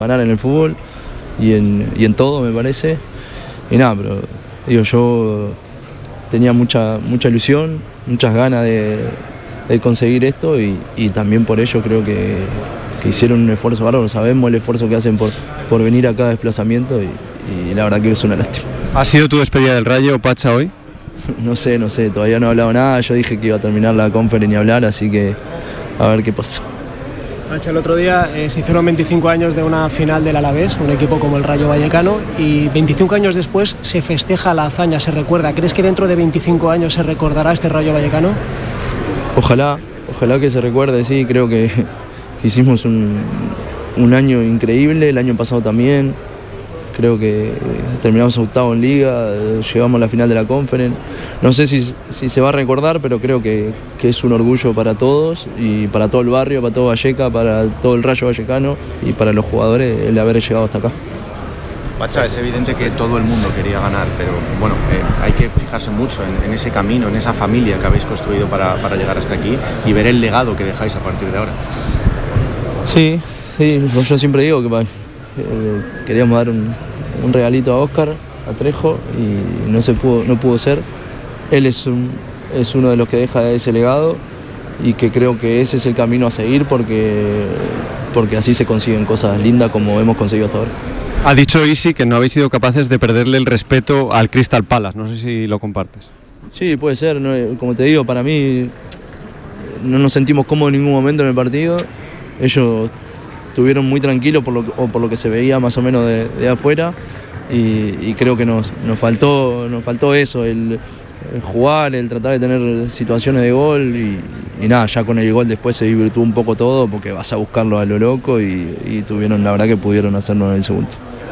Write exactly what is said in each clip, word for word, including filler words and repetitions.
ganar en el fútbol y en, y en todo, me parece. Y nada, pero digo, yo tenía mucha, mucha ilusión, muchas ganas de, de conseguir esto y, y también por ello creo que, que hicieron un esfuerzo bárbaro. Sabemos el esfuerzo que hacen por, por venir acá a desplazamiento y, y la verdad que es una lástima. ¿Ha sido tu despedida del Rayo, Pacha, hoy? No sé, no sé, todavía no he hablado nada. Yo dije que iba a terminar la conferencia y hablar, así que a ver qué pasa. Pacha, el otro día eh, se hicieron veinticinco años de una final del Alavés, un equipo como el Rayo Vallecano, y veinticinco años después se festeja la hazaña, se recuerda. ¿Crees que dentro de veinticinco años se recordará este Rayo Vallecano? Ojalá, ojalá que se recuerde, sí, creo que, que hicimos un, un año increíble, el año pasado también. Creo que terminamos octavo en Liga, llegamos a la final de la Conference. No sé si, si se va a recordar, pero creo que, que es un orgullo para todos y para todo el barrio, para todo Valleca, para todo el Rayo Vallecano y para los jugadores el haber llegado hasta acá. Pacha, es evidente que todo el mundo quería ganar, pero bueno, eh, hay que fijarse mucho en, en ese camino, en esa familia que habéis construido para, para llegar hasta aquí y ver el legado que dejáis a partir de ahora. Sí, sí, yo siempre digo que eh, queríamos dar un, un regalito a Óscar, a Trejo, y no se pudo, no pudo ser. Él es, un, es uno de los que deja ese legado y que creo que ese es el camino a seguir porque, porque así se consiguen cosas lindas como hemos conseguido hasta ahora. Ha dicho Isi que no habéis sido capaces de perderle el respeto al Crystal Palace, no sé si lo compartes. Sí, puede ser, no, como te digo, para mí no nos sentimos cómodos en ningún momento en el partido. Ellos estuvieron muy tranquilos por lo, o por lo que se veía más o menos de, de afuera y, y creo que nos, nos, faltó, nos faltó eso, el, el jugar, el tratar de tener situaciones de gol y, y nada, ya con el gol después se divirtió un poco todo porque vas a buscarlo a lo loco y, y tuvieron, la verdad que pudieron hacernos en el segundo.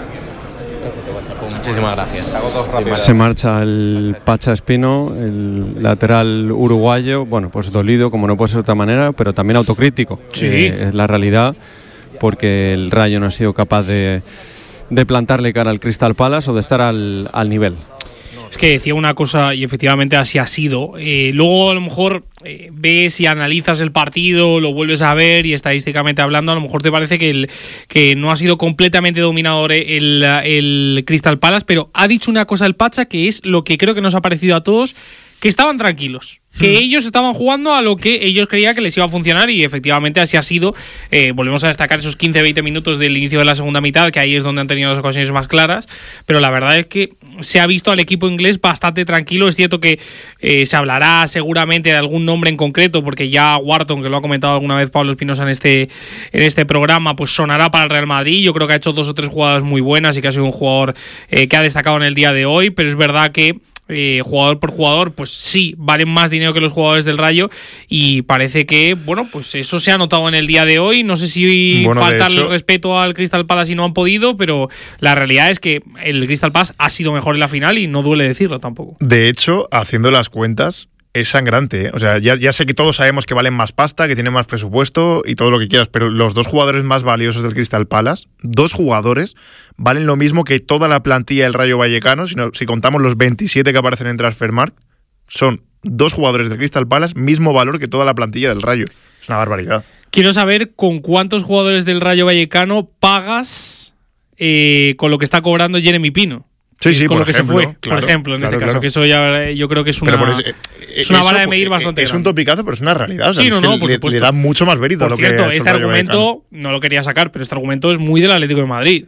Muchísimas gracias. Se marcha el Pacha Espino, el lateral uruguayo, bueno, pues dolido como no puede ser de otra manera, pero también autocrítico. Sí. Eh, es la realidad, porque el Rayo no ha sido capaz de, de plantarle cara al Crystal Palace o de estar al, al nivel. Es que decía una cosa y efectivamente así ha sido. Eh, luego a lo mejor eh, ves y analizas el partido, lo vuelves a ver y estadísticamente hablando a lo mejor te parece que, el, que no ha sido completamente dominador el, el Crystal Palace, pero ha dicho una cosa el Pacha que es lo que creo que nos ha parecido a todos, que estaban tranquilos, que ellos estaban jugando a lo que ellos creían que les iba a funcionar y efectivamente así ha sido. Eh, volvemos a destacar esos quince a veinte minutos del inicio de la segunda mitad, que ahí es donde han tenido las ocasiones más claras, pero la verdad es que se ha visto al equipo inglés bastante tranquilo. Es cierto que eh, se hablará seguramente de algún nombre en concreto, porque ya Wharton, que lo ha comentado alguna vez Pablo Espinosa en este, en este programa, pues sonará para el Real Madrid. Yo creo que ha hecho dos o tres jugadas muy buenas y que ha sido un jugador eh, que ha destacado en el día de hoy, pero es verdad que Eh, jugador por jugador, pues sí, valen más dinero que los jugadores del Rayo y parece que, bueno, pues eso se ha notado en el día de hoy. No sé si bueno, faltarle hecho, el respeto al Crystal Palace y no han podido, pero la realidad es que el Crystal Palace ha sido mejor en la final y no duele decirlo tampoco. De hecho, haciendo las cuentas, es sangrante, ¿eh? O sea, ya, ya sé que todos sabemos que valen más pasta, que tienen más presupuesto y todo lo que quieras, pero los dos jugadores más valiosos del Crystal Palace, dos jugadores, valen lo mismo que toda la plantilla del Rayo Vallecano. Si, no, si contamos los veintisiete que aparecen en Transfermarkt, son dos jugadores del Crystal Palace, mismo valor que toda la plantilla del Rayo. Es una barbaridad. Quiero saber con cuántos jugadores del Rayo Vallecano pagas eh, con lo que está cobrando Jeremy Pino. Sí, sí, con por lo que ejemplo, se fue, claro, por ejemplo, en claro, este caso, claro. que eso ya yo creo que es una, eso, es una vara de medir eso, bastante Es grande. un topicazo, pero es una realidad. O sea, Sí, no, es que no, por le, supuesto. le da mucho más mérito Por a lo cierto, que ha hecho este el Rayo argumento Vallecano. no lo quería sacar, pero este argumento es muy del Atlético de Madrid.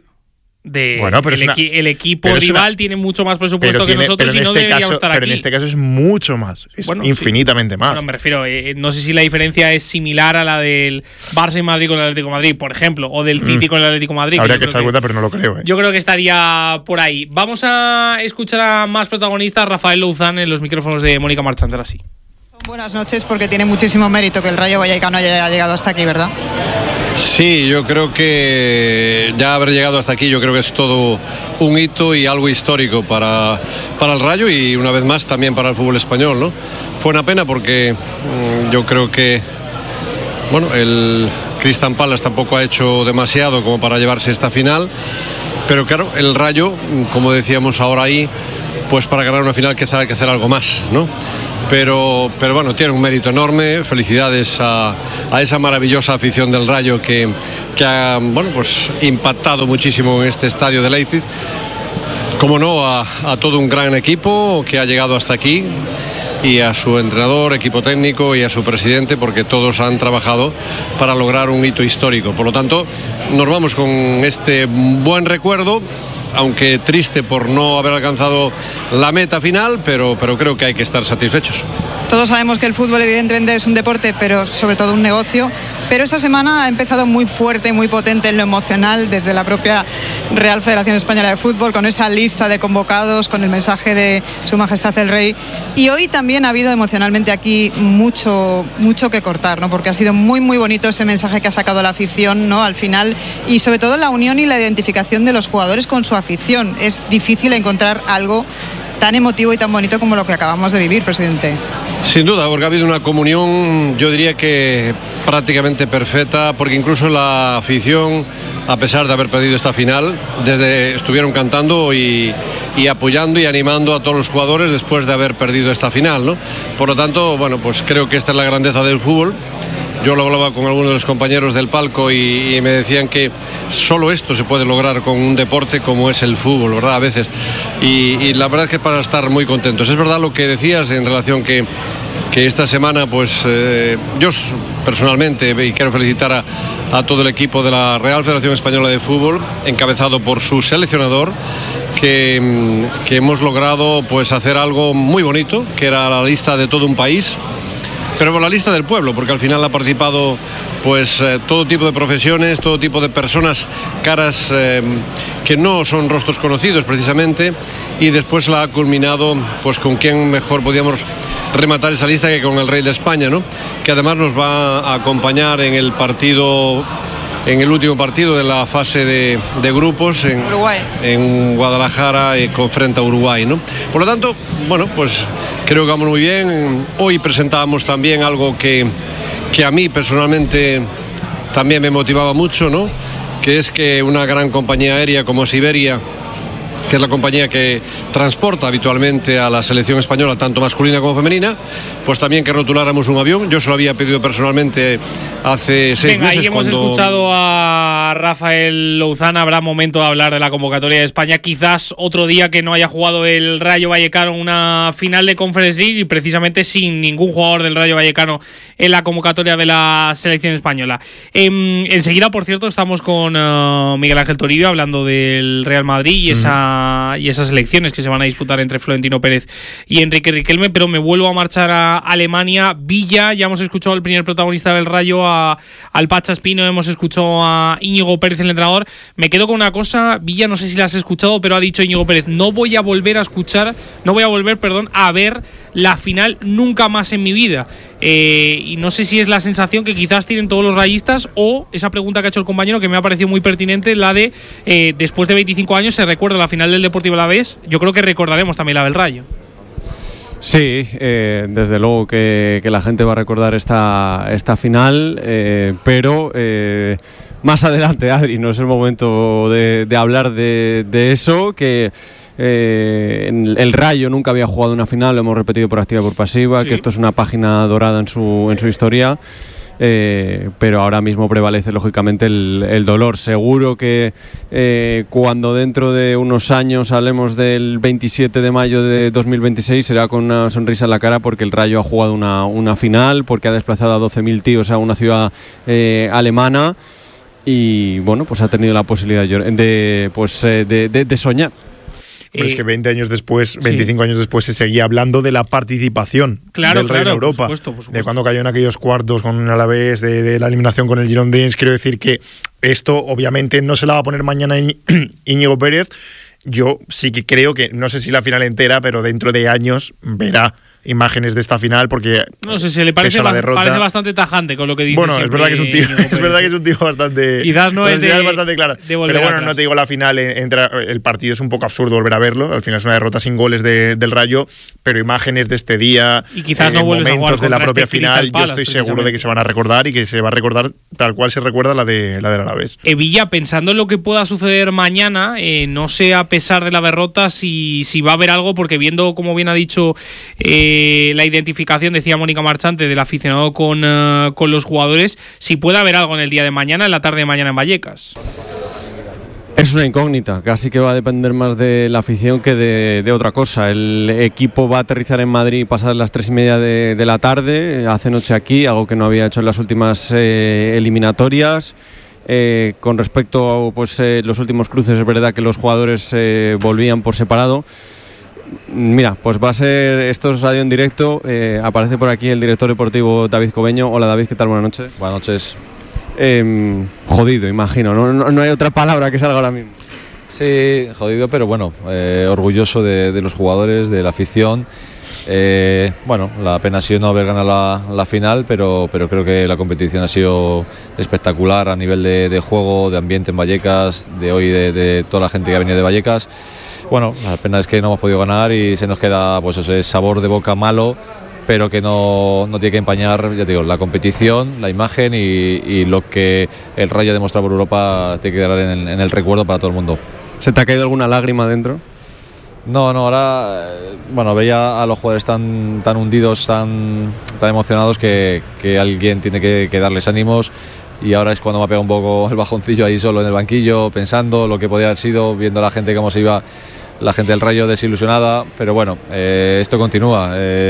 De Bueno, pero el, es una- equi- el equipo pero es rival una- tiene mucho más presupuesto Pero que tiene- nosotros pero y en no este deberíamos caso- estar Pero aquí. en este caso es mucho más, es Bueno, infinitamente sí. más. Bueno, me refiero, eh, no sé si la diferencia es similar a la del Barça y Madrid con el Atlético de Madrid, por ejemplo, o del City Mm. con el Atlético de Madrid. Habría yo que creo echar cuenta, pero no lo creo. ¿eh? Yo creo que estaría por ahí. Vamos a escuchar a más protagonistas, Rafael Louzán en los micrófonos de Mónica Marchand, ahora sí. Buenas noches, porque tiene muchísimo mérito que el Rayo Vallecano haya llegado hasta aquí, ¿verdad? Sí, yo creo que ya haber llegado hasta aquí, yo creo que es todo un hito y algo histórico para, para el Rayo y una vez más también para el fútbol español, ¿no? Fue una pena porque mmm, yo creo que bueno, el Crystal Palace tampoco ha hecho demasiado como para llevarse esta final, pero claro, el Rayo, como decíamos ahora ahí, pues para ganar una final quizá hay que hacer algo más, ¿no? Pero, pero bueno, tiene un mérito enorme. Felicidades a, a esa maravillosa afición del Rayo que, que ha, bueno, pues impactado muchísimo en este estadio de Leipzig. Como no, a, a todo un gran equipo que ha llegado hasta aquí, y a su entrenador, equipo técnico y a su presidente, porque todos han trabajado para lograr un hito histórico. Por lo tanto, nos vamos con este buen recuerdo, aunque triste por no haber alcanzado la meta final, pero, pero creo que hay que estar satisfechos. Todos sabemos que el fútbol evidentemente es un deporte, pero sobre todo un negocio. Pero esta semana ha empezado muy fuerte, muy potente en lo emocional desde la propia Real Federación Española de Fútbol, con esa lista de convocados, con el mensaje de Su Majestad el Rey. Y hoy también ha habido emocionalmente aquí mucho, mucho que cortar, ¿no? Porque ha sido muy, muy bonito ese mensaje que ha sacado la afición, ¿no? Al final, y sobre todo la unión y la identificación de los jugadores con su afición. Es difícil encontrar algo tan emotivo y tan bonito como lo que acabamos de vivir, presidente. Sin duda, porque ha habido una comunión, yo diría que prácticamente perfecta, porque incluso la afición, a pesar de haber perdido esta final, desde estuvieron cantando y, y apoyando y animando a todos los jugadores después de haber perdido esta final, ¿no? Por lo tanto, bueno, pues creo que esta es la grandeza del fútbol. Yo lo hablaba con algunos de los compañeros del palco y, y me decían que solo esto se puede lograr con un deporte como es el fútbol, ¿verdad? A veces. Y, y la verdad es que es para estar muy contentos. Es verdad lo que decías en relación que, que esta semana, pues eh, yo personalmente, y quiero felicitar a, a todo el equipo de la Real Federación Española de Fútbol, encabezado por su seleccionador, que, que hemos logrado pues hacer algo muy bonito, que era la lista de todo un país. Pero por la lista del pueblo, porque al final ha participado pues eh, todo tipo de profesiones, todo tipo de personas, caras eh, que no son rostros conocidos precisamente, y después la ha culminado pues con quién mejor podíamos rematar esa lista que con el Rey de España, ¿no? Que además nos va a acompañar en el partido, en el último partido de la fase de, de grupos en, Uruguay. en Guadalajara eh, con frente a Uruguay, ¿no? Por lo tanto, bueno, pues creo que vamos muy bien. Hoy presentábamos también algo que, que a mí personalmente también me motivaba mucho, ¿no? Que es que una gran compañía aérea como Siberia, que es la compañía que transporta habitualmente a la selección española, tanto masculina como femenina, pues también que rotuláramos un avión. Yo se lo había pedido personalmente hace seis Venga, meses. Ahí hemos cuando... escuchado a Rafael Louzán. Habrá momento de hablar de la convocatoria de España. Quizás otro día que no haya jugado el Rayo Vallecano una final de Conference League, y precisamente sin ningún jugador del Rayo Vallecano en la convocatoria de la selección española. Eh, enseguida, por cierto, estamos con uh, Miguel Ángel Toribio hablando del Real Madrid y, mm. esa, y esas elecciones que se van a disputar entre Florentino Pérez y Enrique Riquelme, pero me vuelvo a marchar a Alemania. Villa, ya hemos escuchado al primer protagonista del Rayo, a, al Pacha Espino, hemos escuchado a Íñigo Pérez, el entrenador. Me quedo con una cosa, Villa, no sé si la has escuchado, pero ha dicho Íñigo Pérez: no voy a volver a escuchar, no voy a volver, perdón, a ver la final nunca más en mi vida. Eh, y no sé si es la sensación que quizás tienen todos los rayistas, o esa pregunta que ha hecho el compañero, que me ha parecido muy pertinente, la de eh, después de veinticinco años se recuerda la final del Deportivo Alavés. Yo creo que recordaremos también la del Rayo. Sí, eh, desde luego que, que la gente va a recordar esta, esta final, eh, pero eh, más adelante, Adri, no es el momento de, de hablar de, de eso, que eh, el Rayo nunca había jugado una final, lo hemos repetido por activa y por pasiva, sí. Que esto es una página dorada en su, en su historia. Eh, pero ahora mismo prevalece lógicamente el, el dolor. Seguro que eh, cuando dentro de unos años hablemos del veintisiete de mayo de dos mil veintiséis será con una sonrisa en la cara, porque el Rayo ha jugado una, una final, porque ha desplazado a doce mil tíos a una ciudad eh, alemana, y bueno, pues ha tenido la posibilidad de, pues, eh, de, de, de soñar. Pero es que veinte años después, veinticinco sí. años después, se seguía hablando de la participación claro, del Rey claro, en Europa. Por supuesto, por supuesto. De cuando cayó en aquellos cuartos con un Alavés, de, de la eliminación con el Girondins. Quiero decir que esto, obviamente, no se la va a poner mañana Íñigo Pérez. Yo sí que creo que, no sé si la final entera, pero dentro de años verá imágenes de esta final porque no sé, se le parece, ba- parece bastante tajante con lo que dice. Bueno, es verdad que es un tío, es verdad que es un tío bastante quizás no es de, bastante claro. De volver pero bueno, atrás. no te digo la final, entra, el partido es un poco absurdo volver a verlo, al final es una derrota sin goles de, del Rayo, pero imágenes de este día y quizás eh, no vuelves momentos a jugar de la propia este final, Palace, yo estoy seguro de que se van a recordar y que se va a recordar tal cual se recuerda la de la del Alavés. Evilla, pensando en lo que pueda suceder mañana, eh, no sé a pesar de la derrota si, si va a haber algo, porque viendo, como bien ha dicho, eh, la identificación, decía Mónica Marchante, del aficionado con, uh, con los jugadores, si puede haber algo en el día de mañana, en la tarde de mañana en Vallecas. Es una incógnita, casi que va a depender más de la afición que de, de otra cosa. El equipo va a aterrizar en Madrid pasadas las tres y media de, de la tarde, hace noche aquí, algo que no había hecho en las últimas eh, eliminatorias. Eh, con respecto a pues, eh, los últimos cruces, es verdad que los jugadores eh, volvían por separado. Mira, pues va a ser, esto es radio en directo, eh, aparece por aquí el director deportivo David Cobeño. Hola David, ¿qué tal? Buenas noches. Buenas noches. Eh, jodido, imagino, ¿no? No, no hay otra palabra que salga ahora mismo. Sí, jodido, pero bueno, eh, orgulloso de, de los jugadores, de la afición. Eh, bueno, la pena ha sido no haber ganado la, la final, pero, pero creo que la competición ha sido espectacular a nivel de, de juego, de ambiente en Vallecas, de hoy, de, de toda la gente que ha venido de Vallecas. Bueno, la pena es que no hemos podido ganar y se nos queda pues ese sabor de boca malo, pero que no, no tiene que empañar, ya te digo, la competición, la imagen y, y lo que el Rayo ha demostrado por Europa tiene que quedar en, en el recuerdo para todo el mundo. ¿Se te ha caído alguna lágrima dentro? No, no, ahora, bueno, veía a los jugadores tan, tan hundidos, tan, tan emocionados que, que alguien tiene que, que darles ánimos y ahora es cuando me ha pegado un poco el bajoncillo ahí solo en el banquillo, pensando lo que podía haber sido, viendo a la gente cómo se iba, la gente del Rayo desilusionada, pero bueno, eh, esto continúa,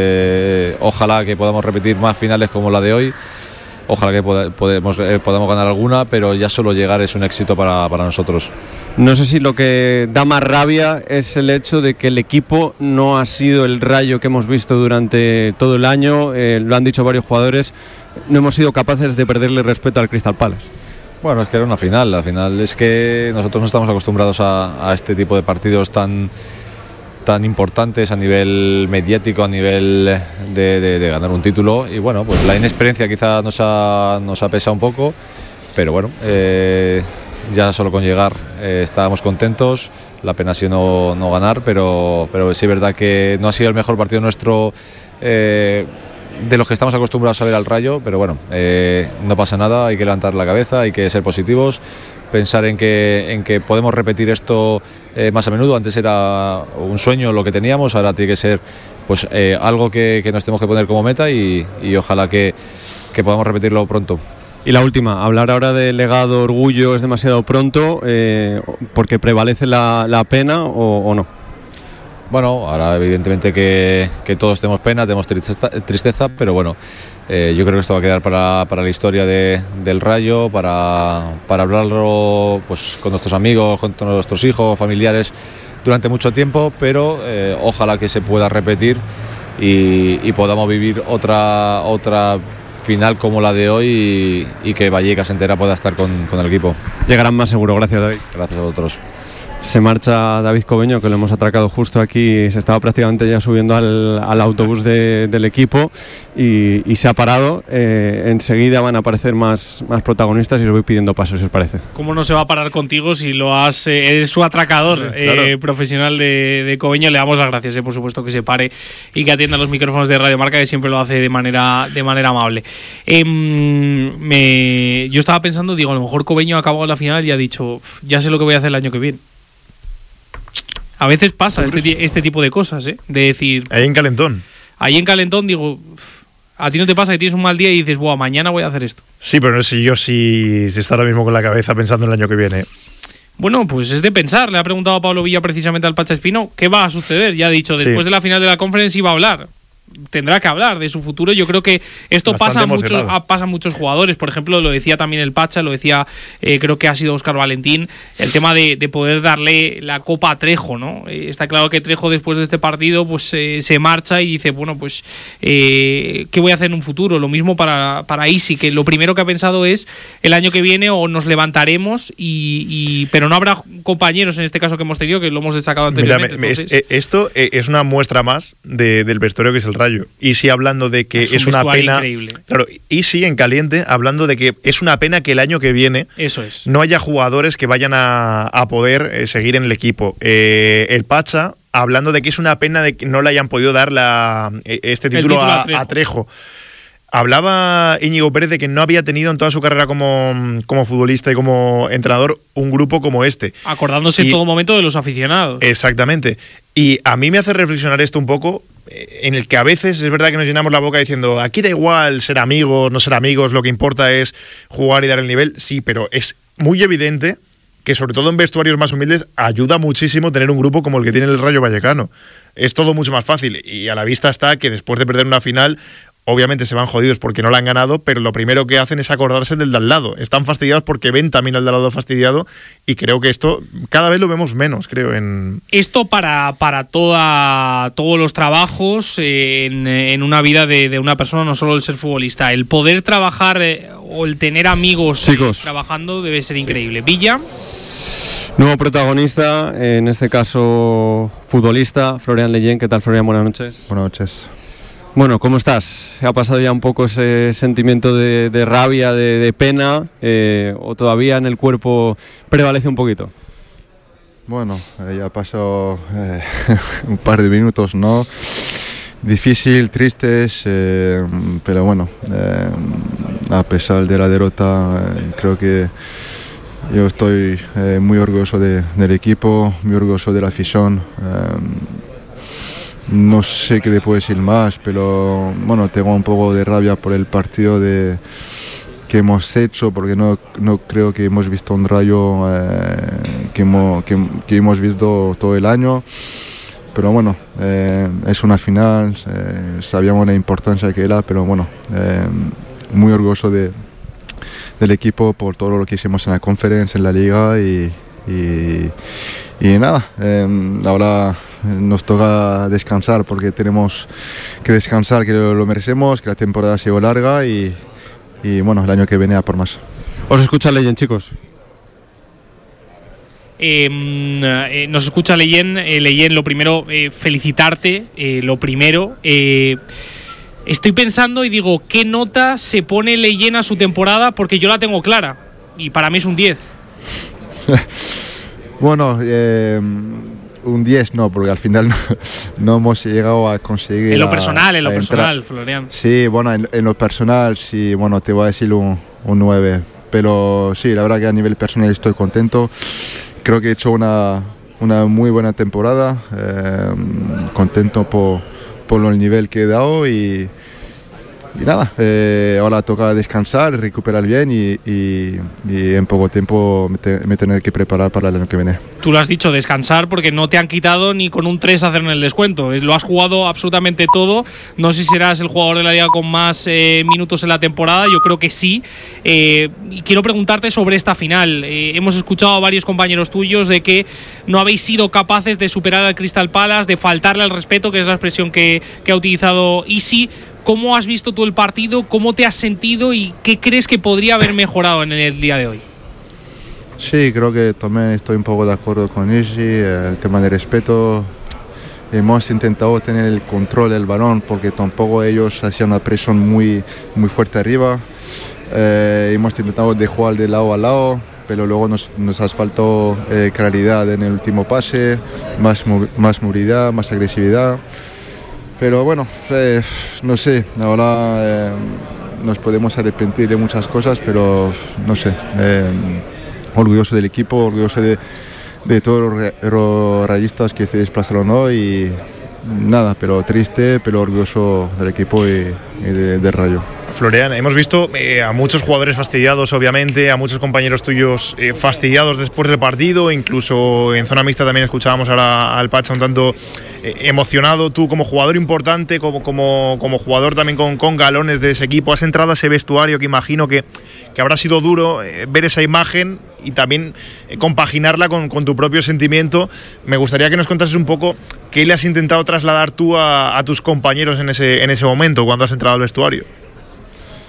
eh, ojalá que podamos repetir más finales como la de hoy, ojalá que pod- podemos, eh, podamos ganar alguna, pero ya solo llegar es un éxito para, para nosotros. No sé si lo que da más rabia es el hecho de que el equipo no ha sido el Rayo que hemos visto durante todo el año, eh, lo han dicho varios jugadores, no hemos sido capaces de perderle respeto al Crystal Palace. Bueno, es que era una final, la final es que nosotros no estamos acostumbrados a, a este tipo de partidos tan, tan importantes a nivel mediático, a nivel de, de, de ganar un título y bueno, pues la inexperiencia quizá nos ha, nos ha pesado un poco, pero bueno, eh, ya solo con llegar eh, estábamos contentos, la pena ha sido no, no ganar, pero, pero sí es verdad que no ha sido el mejor partido nuestro eh, de los que estamos acostumbrados a ver al Rayo, pero bueno, eh, no pasa nada, hay que levantar la cabeza, hay que ser positivos, pensar en que, en que podemos repetir esto eh, más a menudo. Antes era un sueño lo que teníamos, ahora tiene que ser pues eh, algo que, que nos tenemos que poner como meta y, y ojalá que, que podamos repetirlo pronto. Y la última, hablar ahora de legado, orgullo es demasiado pronto, eh, porque prevalece la, la pena o, o no. Bueno, ahora evidentemente que, que todos tenemos pena, tenemos tristeza, tristeza pero bueno, eh, yo creo que esto va a quedar para, para la historia de, del Rayo, para, para hablarlo pues, con nuestros amigos, con nuestros hijos, familiares durante mucho tiempo, pero eh, ojalá que se pueda repetir y, y podamos vivir otra, otra final como la de hoy y, y que Vallecas entera pueda estar con, con el equipo. Llegarán más seguro, gracias David. Gracias a vosotros. Se marcha David Cobeño, que lo hemos atracado justo aquí, se estaba prácticamente ya subiendo al, al autobús de, del equipo y, y se ha parado. Eh, enseguida van a aparecer más, más protagonistas y os voy pidiendo paso, si os parece. ¿Cómo no se va a parar contigo si lo has eh, eres su atracador Sí, claro. eh, profesional de, de Cobeño? Le damos las gracias, eh, por supuesto, que se pare y que atienda los micrófonos de Radio Marca, que siempre lo hace de manera, de manera amable. Eh, me, yo estaba pensando, digo, a lo mejor Cobeño ha acabado la final y ha dicho, ya sé lo que voy a hacer el año que viene. A veces pasa este, este tipo de cosas, ¿eh? De decir... Ahí en Calentón. Ahí en Calentón digo... A ti no te pasa que tienes un mal día y dices, buah, mañana voy a hacer esto. Sí, pero no sé yo si, si está ahora mismo con la cabeza pensando en el año que viene. Bueno, pues es de pensar. Le ha preguntado a Pablo Villa precisamente al Pacha Espino qué va a suceder. Ya ha dicho, después Sí. de la final de la Conference iba a hablar. Tendrá que hablar de su futuro. Yo creo que esto Bastante pasa a, muchos, emocionado. a, pasa a muchos jugadores. Por ejemplo, lo decía también el Pacha, lo decía, eh, creo que ha sido Óscar Valentín, el tema de, de poder darle la copa a Trejo, ¿no? Eh, está claro que Trejo después de este partido pues eh, se marcha y dice, bueno, pues eh, ¿qué voy a hacer en un futuro? Lo mismo para, para Isi, que lo primero que ha pensado es el año que viene o nos levantaremos y, y pero no habrá compañeros en este caso que hemos tenido, que lo hemos destacado anteriormente. Mira, entonces... es, esto es una muestra más de, del vestuario que es el Rayo. Y sí, hablando de que es, es un una pena. Increíble. Claro, y sí, en caliente, hablando de que es una pena que el año que viene Eso es. no haya jugadores que vayan a, a poder eh, seguir en el equipo. Eh, el Pacha, hablando de que es una pena de que no le hayan podido dar la, este título, título a, a, Trejo. a Trejo. Hablaba Íñigo Pérez de que no había tenido en toda su carrera como, como futbolista y como entrenador un grupo como este. Acordándose y, en todo momento de los aficionados. Exactamente. Y a mí me hace reflexionar esto un poco, en el que a veces es verdad que nos llenamos la boca diciendo aquí da igual ser amigos, no ser amigos, lo que importa es jugar y dar el nivel. Sí, pero es muy evidente que sobre todo en vestuarios más humildes ayuda muchísimo tener un grupo como el que tiene el Rayo Vallecano. Es todo mucho más fácil y a la vista está que después de perder una final... Obviamente se van jodidos porque no la han ganado, pero lo primero que hacen es acordarse del de al lado. Están fastidiados porque ven también al de al lado fastidiado y creo que esto cada vez lo vemos menos, creo. En... Esto para, para toda, todos los trabajos en, en una vida de, de una persona, no solo el ser futbolista. El poder trabajar eh, o el tener amigos eh, trabajando debe ser increíble. Villa. Nuevo protagonista, en este caso futbolista, Florian Leyen. ¿Qué tal, Florian? Buenas noches. Buenas noches. Bueno, ¿cómo estás? ¿Ha pasado ya un poco ese sentimiento de, de rabia, de, de pena, eh, o todavía en el cuerpo prevalece un poquito? Bueno, eh, ya ha pasado eh, un par de minutos, ¿no? Difícil, tristes, eh, pero bueno, eh, a pesar de la derrota, eh, creo que yo estoy eh, muy orgulloso de, del equipo, muy orgulloso de la afición. Eh, No sé qué te puedo decir más, pero bueno, tengo un poco de rabia por el partido de, que hemos hecho, porque no, no creo que hemos visto un Rayo eh, que, hemos, que, que hemos visto todo el año. Pero bueno, eh, es una final, eh, sabíamos la importancia que era, pero bueno, eh, muy orgulloso de, del equipo por todo lo que hicimos en la conferencia, en la liga y... y Y nada, eh, ahora nos toca descansar porque tenemos que descansar, que lo, lo merecemos, que la temporada ha sido larga y, y bueno, el año que viene a por más. ¿Os escucha Leyen, chicos? Eh, eh, nos escucha Leyen. Eh, Leyen, lo primero, eh, felicitarte, eh, lo primero. Eh, estoy pensando y digo, ¿qué nota se pone Leyen a su temporada? Porque yo la tengo clara y para mí es un diez. Bueno, eh, un diez no, porque al final no, no hemos llegado a conseguir... En lo personal, a, en lo personal, entrar. Florian. Sí, bueno, en, en lo personal, sí, bueno, te voy a decir un, un nueve. Pero sí, la verdad que a nivel personal estoy contento. Creo que he hecho una, una muy buena temporada. Eh, contento por, por el nivel que he dado y... Y nada, eh, ahora toca descansar, recuperar bien y, y, y en poco tiempo me, te, me tener que preparar para el año que viene. Tú lo has dicho, descansar, porque no te han quitado ni con un tres hacer en el descuento. Lo has jugado absolutamente todo. No sé si serás el jugador de la liga con más eh, minutos en la temporada, yo creo que sí. Eh, y quiero preguntarte sobre esta final. Eh, hemos escuchado a varios compañeros tuyos de que no habéis sido capaces de superar al Crystal Palace, de faltarle al respeto, que es la expresión que, que ha utilizado Isi. ¿Cómo has visto tú el partido? ¿Cómo te has sentido? ¿Y qué crees que podría haber mejorado en el día de hoy? Sí, creo que también estoy un poco de acuerdo con Isi. El tema de respeto. Hemos intentado tener el control del balón porque tampoco ellos hacían una presión muy, muy fuerte arriba. Eh, hemos intentado de jugar de lado a lado, pero luego nos, nos ha faltado eh, claridad en el último pase, más, más movilidad, más agresividad. Pero bueno, eh, no sé, ahora eh, nos podemos arrepentir de muchas cosas, pero no sé, eh, orgulloso del equipo, orgulloso de, de todos los rayistas que se desplazaron hoy y nada, pero triste, pero orgulloso del equipo y, y de, de Rayo. Florian, hemos visto eh, a muchos jugadores fastidiados, obviamente, a muchos compañeros tuyos eh, fastidiados después del partido, incluso en zona mixta también escuchábamos ahora al Pacha un tanto eh, emocionado. Tú como jugador importante, como, como, como jugador también con, con galones de ese equipo, has entrado a ese vestuario que imagino que, que habrá sido duro eh, ver esa imagen y también eh, compaginarla con, con tu propio sentimiento. Me gustaría que nos contases un poco qué le has intentado trasladar tú a, a tus compañeros en ese, en ese momento, cuando has entrado al vestuario.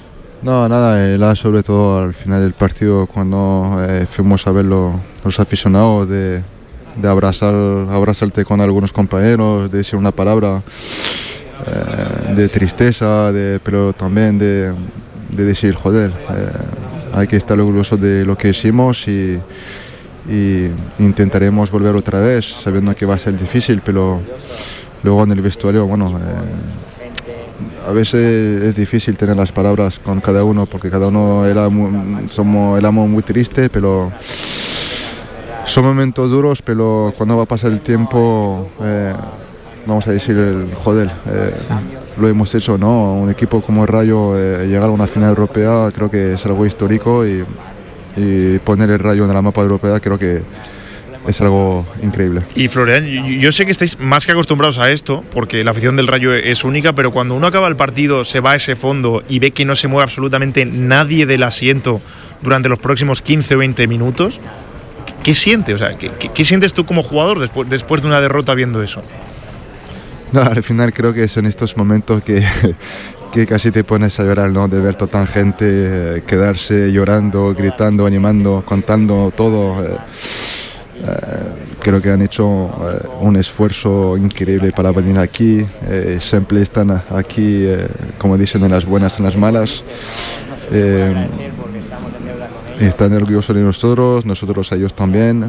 No, nada, era sobre todo al final del partido cuando eh, fuimos a ver lo, los aficionados, de, de abrazar, abrazarte con algunos compañeros, de decir una palabra eh, de tristeza, de, pero también de, de decir, joder, eh, hay que estar orgulloso de lo que hicimos y, y intentaremos volver otra vez, sabiendo que va a ser difícil, pero luego en el vestuario, bueno... Eh, a veces es difícil tener las palabras con cada uno porque cada uno era muy, somos, éramos muy tristes, pero son momentos duros, pero cuando va a pasar el tiempo eh, vamos a decir, el, joder, eh, lo hemos hecho, ¿no? Un equipo como el Rayo, eh, llegar a una final europea creo que es algo histórico y, y poner el Rayo en la mapa europea creo que es algo increíble. Y Florian, yo, yo sé que estáis más que acostumbrados a esto, porque la afición del Rayo es única, pero cuando uno acaba el partido, se va a ese fondo y ve que no se mueve absolutamente nadie del asiento durante los próximos quince o veinte minutos, ¿qué siente? O sea, ¿qué, qué, qué sientes tú como jugador después, después de una derrota viendo eso? No, al final creo que son estos momentos que, que casi te pones a llorar, ¿no? De ver toda gente eh, quedarse llorando, gritando, animando, contando todo. Eh, Uh, creo que han hecho uh, un esfuerzo increíble para venir aquí, eh, siempre están aquí, eh, como dicen, en las buenas, en las malas, eh, están orgullosos de nosotros, nosotros a ellos también.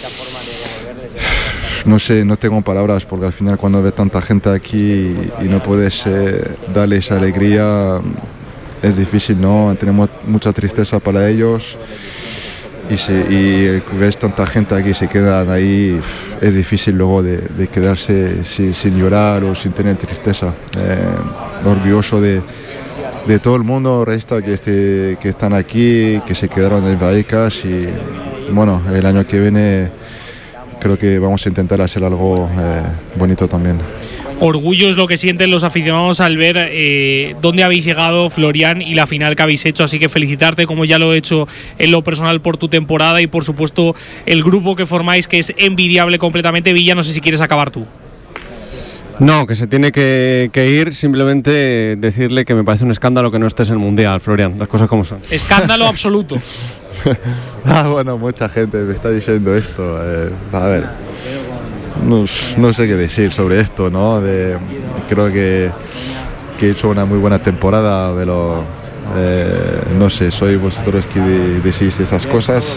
No sé, no tengo palabras porque al final cuando ves tanta gente aquí y, y no puedes eh, darle esa alegría, es difícil, ¿no? Tenemos mucha tristeza para ellos. Y, si, y ves tanta gente aquí, se quedan ahí, es difícil luego de, de quedarse sin, sin llorar o sin tener tristeza. Eh, orgulloso de, de todo el mundo resta que, este, que están aquí, que se quedaron en Vallecas y bueno, el año que viene creo que vamos a intentar hacer algo eh, bonito también. Orgullo es lo que sienten los aficionados al ver eh, dónde habéis llegado, Florian, y la final que habéis hecho, así que felicitarte como ya lo he hecho en lo personal por tu temporada y por supuesto el grupo que formáis, que es envidiable completamente. Villa, no sé si quieres acabar tú. No, que se tiene que, que ir, simplemente decirle que me parece un escándalo que no estés en el Mundial, Florian, las cosas como son. Escándalo absoluto. Ah, bueno, mucha gente me está diciendo esto, eh, a ver... No, no sé qué decir sobre esto, ¿no? De, creo que, que he hecho una muy buena temporada, pero eh, no sé, sois vosotros que de, decís esas cosas.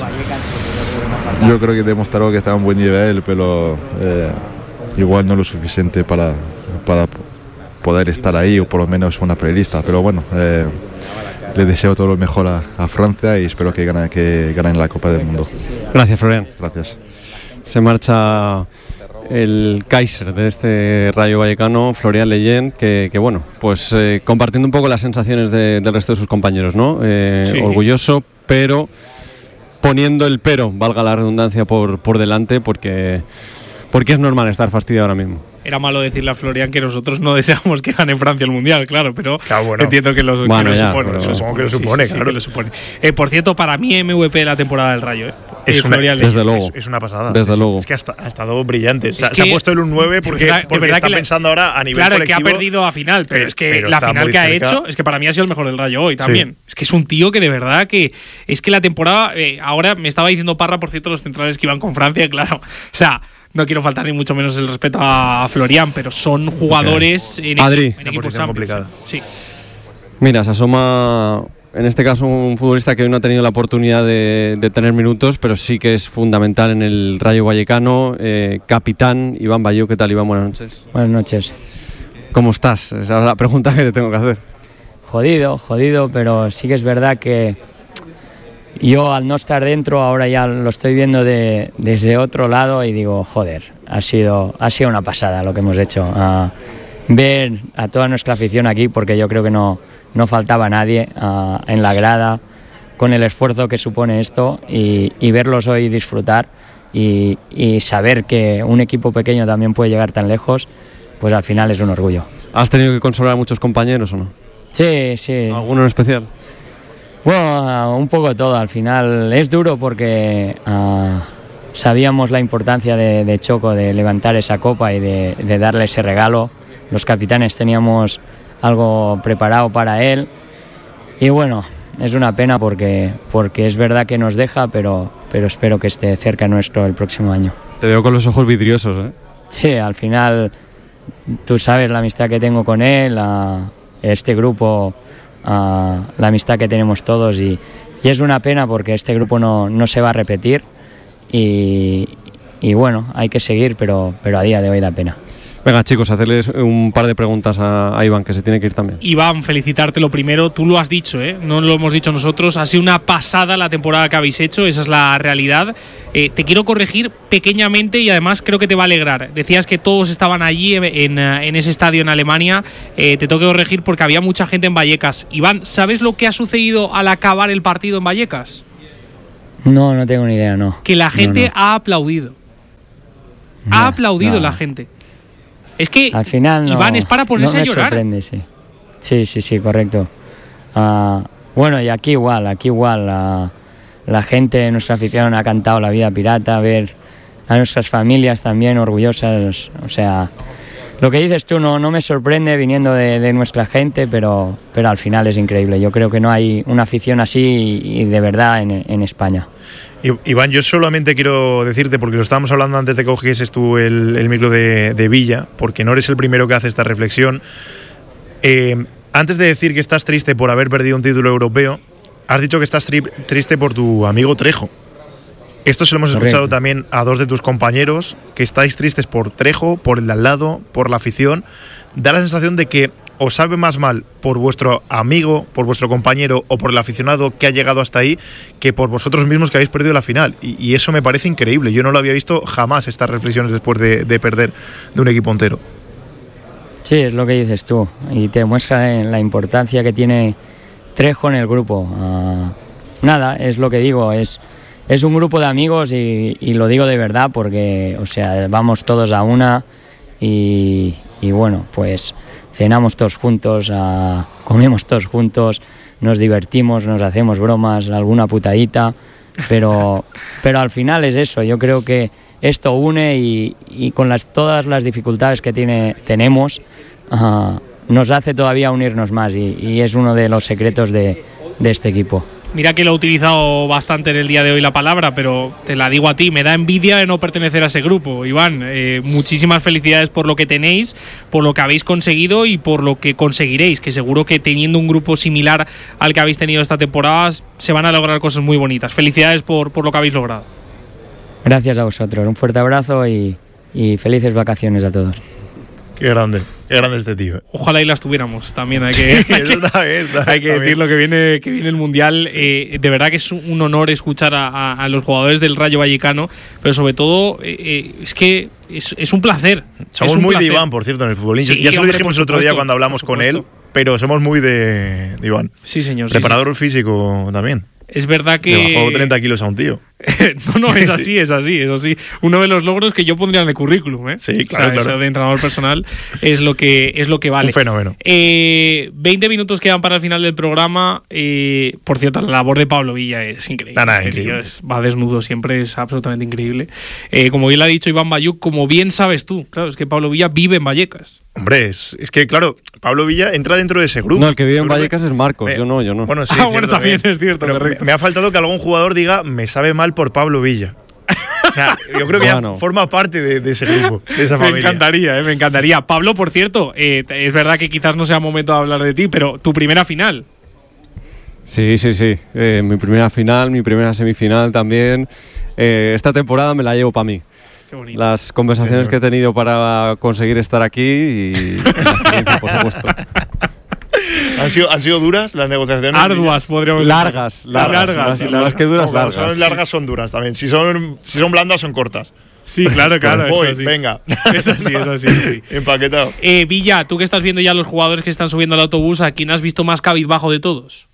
Yo creo que he demostrado que está a un buen nivel, pero eh, igual no lo suficiente para, para poder estar ahí, o por lo menos una prelista. Pero bueno, eh, le deseo todo lo mejor a, a Francia y espero que ganen, que ganen la Copa del Mundo. Gracias, Florian. Gracias. Se marcha el Kaiser de este Rayo Vallecano, Florian Lejeune, que, que bueno, pues eh, compartiendo un poco las sensaciones de, del resto de sus compañeros, ¿no? Eh, sí. Orgulloso, pero poniendo el pero, valga la redundancia, por, por delante, porque, porque es normal estar fastidiado ahora mismo. Era malo decirle a Florian que nosotros no deseamos que gane Francia el Mundial, claro, pero claro, bueno. entiendo que, los, bueno, que ya, lo supone. Pero, supongo que lo supone, sí, sí, claro. Sí, que lo supone. Eh, por cierto, para mí M V P de la temporada del Rayo, ¿eh? Es una, desde luego. Es, es una pasada. Desde es, luego. Es que ha, ha estado brillante. O sea, es se que, ha puesto el un nueve porque, de verdad, porque de verdad está que pensando le, ahora a nivel claro, colectivo. Claro, que ha perdido a final, pero, pero es que pero la final que ha cerca. hecho, es que para mí ha sido el mejor del Rayo hoy también. Sí. Es que es un tío que de verdad que es que la temporada, eh, ahora me estaba diciendo Parra, por cierto, los centrales que iban con Francia, claro. O sea, no quiero faltar ni mucho menos el respeto a Florian, pero son jugadores en, Adri, en equipos complicada. Sí. Mira, se asoma en este caso un futbolista que hoy no ha tenido la oportunidad de, de tener minutos, pero sí que es fundamental en el Rayo Vallecano. Eh, capitán Iván Bayou, ¿qué tal, Iván? Buenas noches. Buenas noches. ¿Cómo estás? Esa es la pregunta que te tengo que hacer. Jodido, jodido, pero sí que es verdad que yo al no estar dentro ahora ya lo estoy viendo de, desde otro lado y digo, joder, ha sido, ha sido una pasada lo que hemos hecho. Uh, ver a toda nuestra afición aquí, porque yo creo que no, no faltaba nadie uh, en la grada, con el esfuerzo que supone esto y, y verlos hoy disfrutar y, y saber que un equipo pequeño también puede llegar tan lejos, pues al final es un orgullo. ¿Has tenido que consolar a muchos compañeros o no? Sí, sí. ¿Alguno en especial? Bueno, uh, un poco todo. Al final es duro porque uh, sabíamos la importancia de, de Choco, de levantar esa copa y de, de darle ese regalo. Los capitanes teníamos algo preparado para él y bueno, es una pena porque, porque es verdad que nos deja, pero, pero espero que esté cerca nuestro el próximo año. Te veo con los ojos vidriosos, ¿eh? Sí, al final tú sabes la amistad que tengo con él, a este grupo, a la amistad que tenemos todos y, y es una pena porque este grupo no, no se va a repetir y, y bueno, hay que seguir, pero, pero a día de hoy da pena. Venga, chicos, hacerles un par de preguntas a, a Iván, que se tiene que ir también. Iván, felicitarte lo primero. Tú lo has dicho, ¿eh? No lo hemos dicho nosotros. Ha sido una pasada la temporada que habéis hecho. Esa es la realidad. Eh, te quiero corregir pequeñamente y además creo que te va a alegrar. Decías que todos estaban allí en, en ese estadio en Alemania. Eh, te tengo que corregir porque había mucha gente en Vallecas. Iván, ¿sabes lo que ha sucedido al acabar el partido en Vallecas? No, no tengo ni idea, no. Que la gente no, no. ha aplaudido. No, ha aplaudido no. la gente. Es que, al final no, Iván, es para ponerse no me a llorar. Sorprende, sí. sí, sí, sí, correcto. Uh, bueno, y aquí igual, aquí igual. Uh, la gente, nuestra afición ha cantado La Vida Pirata, ver a nuestras familias también orgullosas. O sea, lo que dices tú no, no me sorprende viniendo de, de nuestra gente, pero, pero al final es increíble. Yo creo que no hay una afición así y, y de verdad en, en España. Iván, yo solamente quiero decirte, porque lo estábamos hablando antes de que cogieses tú el, el micro de, de Villa, porque no eres el primero que hace esta reflexión. Eh, antes de decir que estás triste por haber perdido un título europeo, has dicho que estás tri- triste por tu amigo Trejo. Esto se lo hemos Correcto. escuchado también a dos de tus compañeros, que estáis tristes por Trejo, por el de al lado, por la afición. Da la sensación de que os sabe más mal por vuestro amigo, por vuestro compañero o por el aficionado que ha llegado hasta ahí que por vosotros mismos que habéis perdido la final. Y, y eso me parece increíble. Yo no lo había visto jamás, estas reflexiones después de, de perder de un equipo entero. Sí, es lo que dices tú. Y te muestra la importancia que tiene Trejo en el grupo. Uh, nada, es lo que digo. Es, es un grupo de amigos y, y lo digo de verdad porque, o sea, vamos todos a una y, y bueno, pues cenamos todos juntos, uh, comemos todos juntos, nos divertimos, nos hacemos bromas, alguna putadita, pero, pero al final es eso. Yo creo que esto une y, y con las, todas las dificultades que tiene, tenemos, uh, nos hace todavía unirnos más y, y es uno de los secretos de, de este equipo. Mira que lo he utilizado bastante en el día de hoy la palabra, pero te la digo a ti, me da envidia de no pertenecer a ese grupo. Iván, eh, muchísimas felicidades por lo que tenéis, por lo que habéis conseguido y por lo que conseguiréis, que seguro que teniendo un grupo similar al que habéis tenido esta temporada se van a lograr cosas muy bonitas. Felicidades por, por lo que habéis logrado. Gracias a vosotros, un fuerte abrazo y, y felices vacaciones a todos. Qué grande, qué grande este tío. Ojalá y las tuviéramos, también hay que, hay que, hay que decirlo, que viene, que viene el Mundial. Sí. Eh, de verdad que es un honor escuchar a, a, a los jugadores del Rayo Vallecano, pero sobre todo eh, eh, es que es, es un placer. Somos un muy placer. de Iván, por cierto, en el fútbol. Sí, ya se lo hombre, dijimos el otro supuesto, día cuando hablamos con él, pero somos muy de, de Iván. Sí, señor. Preparador sí, físico también. Es verdad que... Le bajó treinta kilos a un tío. no, no, es así, es así, es así. Uno de los logros que yo pondría en el currículum, ¿eh? Sí, claro, o sea, claro. Eso de entrenador personal es lo que, es lo que vale. Un fenómeno. Eh, veinte minutos quedan para el final del programa. Eh, por cierto, la labor de Pablo Villa es increíble. Nada, este increíble. tío es, va desnudo siempre, es absolutamente increíble. Eh, como bien lo ha dicho Iván Bayuk, como bien sabes tú, claro, es que Pablo Villa vive en Vallecas. Hombre, es, es que, claro, Pablo Villa entra dentro de ese grupo. No, el que vive en Seguro Vallecas que... es Marcos, me... yo no, yo no. Bueno, sí, ah, es bueno, cierto, también bien. es cierto, Pero correcto. Me, me ha faltado que algún jugador diga, me sabe mal por Pablo Villa. O sea, yo creo que bueno. ya forma parte de, de ese grupo, de esa familia. Me encantaría, eh, me encantaría. Pablo, por cierto, eh, es verdad que quizás no sea momento de hablar de ti, pero tu primera final. Sí, sí, sí. Eh, mi primera final, mi primera semifinal también. Eh, esta temporada me la llevo para mí. Qué bonito. Las conversaciones que he tenido para conseguir estar aquí y la experiencia, por supuesto. ¿Han sido, ¿Han sido duras las negociaciones? Arduas, podríamos decir. Largas, largas. largas, Las, sí, las largas. que duras, No, cuando largas. son largas son duras también. Si son, si son blandas son cortas. Sí, claro, claro. Pues voy, es así. venga. Es así, es así. Sí. Empaquetado. Eh, Villa, tú que estás viendo ya los jugadores que están subiendo al autobús, ¿a quién has visto más cabizbajo de todos?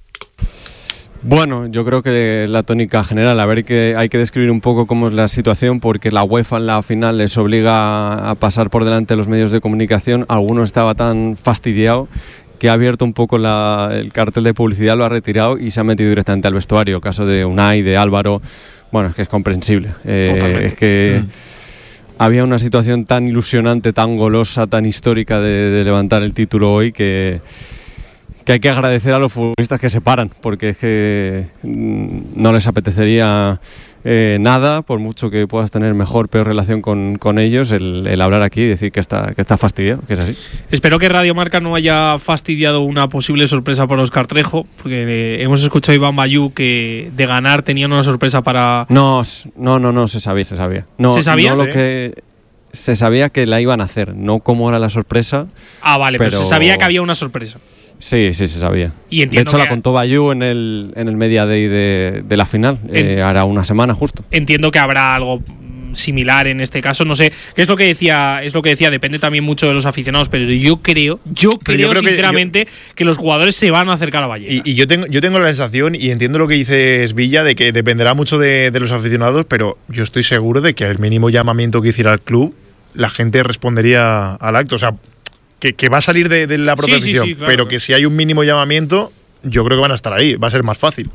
Bueno, yo creo que la tónica general, a ver, que hay que describir un poco cómo es la situación, porque la UEFA en la final les obliga a pasar por delante de los medios de comunicación. Alguno estaba tan fastidiado que ha abierto un poco la, el cartel de publicidad, lo ha retirado y se ha metido directamente al vestuario. Caso de Unai, de Álvaro, bueno, es que es comprensible. Eh, es que mm. había una situación tan ilusionante, tan golosa, tan histórica de, de levantar el título hoy que... que hay que agradecer a los futbolistas que se paran, porque es que mm, no les apetecería eh, nada, por mucho que puedas tener mejor, peor relación con, con ellos, el, el hablar aquí y decir que está, que está fastidiado, que es así. Espero que Radio Marca no haya fastidiado una posible sorpresa para Óscar Trejo, porque eh, hemos escuchado a Iván Bayú que de ganar tenían una sorpresa para... No, no, no, no, se sabía, se sabía. No, ¿Se sabía? No lo ¿Sí? que... Se sabía que la iban a hacer, no cómo era la sorpresa. Ah, vale, pero, pero se sabía que había una sorpresa. Sí, sí, se sabía. Y de hecho, que la contó Bayú en el, en el Media Day de, de la final, eh, hará una semana justo. Entiendo que habrá algo similar en este caso, no sé, qué es lo que decía, es lo que decía, depende también mucho de los aficionados, pero yo creo, yo creo, yo creo sinceramente que, yo, que los jugadores se van a acercar a Vallecas. Y, y yo tengo yo tengo la sensación, y entiendo lo que dices Villa, de que dependerá mucho de, de los aficionados, pero yo estoy seguro de que el mínimo llamamiento que hiciera el club, la gente respondería al acto, o sea, que, que va a salir de, de la propia sí, afición, sí, sí, claro, pero claro. que si hay un mínimo llamamiento, yo creo que van a estar ahí, va a ser más fácil.